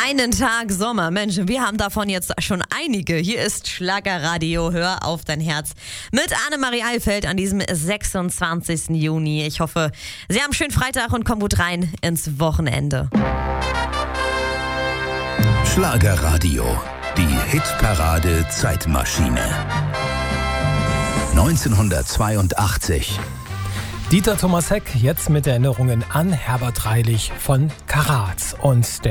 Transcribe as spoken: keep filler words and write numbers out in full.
Einen Tag Sommer. Mensch, wir haben davon jetzt schon einige. Hier ist Schlagerradio. Hör auf dein Herz mit Annemarie Eilfeld an diesem sechsundzwanzigsten Juni. Ich hoffe, Sie haben einen schönen Freitag und kommen gut rein ins Wochenende. Schlagerradio, die Hitparade Zeitmaschine. neunzehnhundertzweiundachtzig. Dieter Thomas Heck jetzt mit Erinnerungen an Herbert Reilich von Karat. Und der